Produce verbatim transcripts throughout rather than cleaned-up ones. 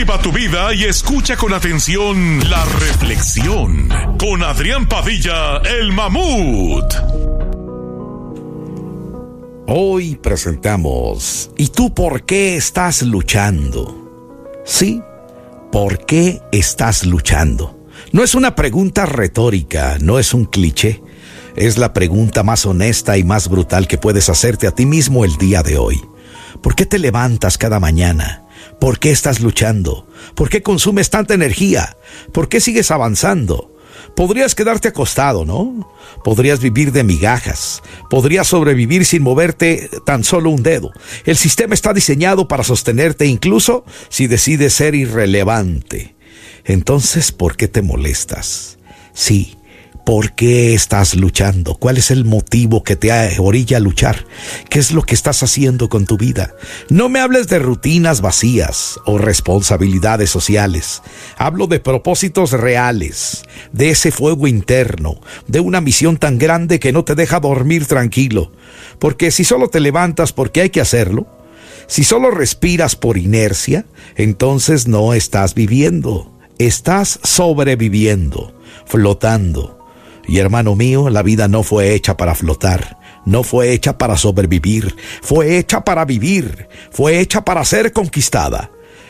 Cultiva tu vida y escucha con atención la reflexión con Adrián Padilla, el mamut. Hoy presentamos ¿Y tú por qué estás luchando? Sí, ¿por qué estás luchando? No es una pregunta retórica, no es un cliché. Es la pregunta más honesta y más brutal que puedes hacerte a ti mismo el día de hoy. ¿Por qué te levantas cada mañana? ¿Por qué estás luchando? ¿Por qué consumes tanta energía? ¿Por qué sigues avanzando? Podrías quedarte acostado, ¿no? Podrías vivir de migajas. Podrías sobrevivir sin moverte tan solo un dedo. El sistema está diseñado para sostenerte incluso si decides ser irrelevante. Entonces, ¿por qué te molestas? Sí. ¿Por qué estás luchando? ¿Cuál es el motivo que te orilla a luchar? ¿Qué es lo que estás haciendo con tu vida? No me hables de rutinas vacías o responsabilidades sociales. Hablo de propósitos reales, de ese fuego interno, de una misión tan grande que no te deja dormir tranquilo. Porque si solo te levantas porque hay que hacerlo, si solo respiras por inercia, entonces no estás viviendo. Estás sobreviviendo, flotando. Y hermano mío, la vida no fue hecha para flotar, no fue hecha para sobrevivir, fue hecha para vivir, fue hecha para ser conquistada.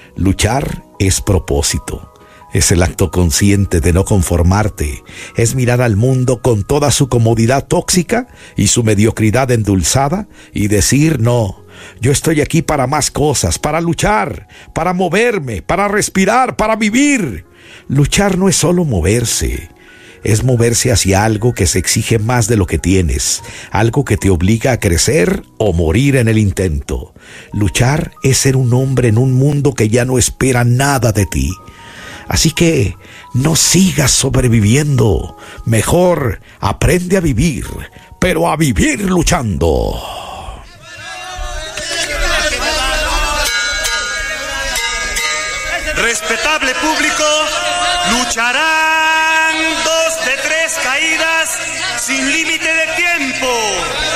Luchar es propósito, es el acto consciente de no conformarte, es mirar al mundo con toda su comodidad tóxica y su mediocridad endulzada y decir no. Yo estoy aquí para más cosas, para luchar, para moverme, para respirar, para vivir. Luchar no es solo moverse. Es moverse hacia algo que se exige más de lo que tienes, algo que te obliga a crecer o morir en el intento. Luchar es ser un hombre en un mundo que ya no espera nada de ti. Así que no sigas sobreviviendo. Mejor aprende a vivir, pero a vivir luchando. Respetable público, lucharán dos de tres caídas sin límite.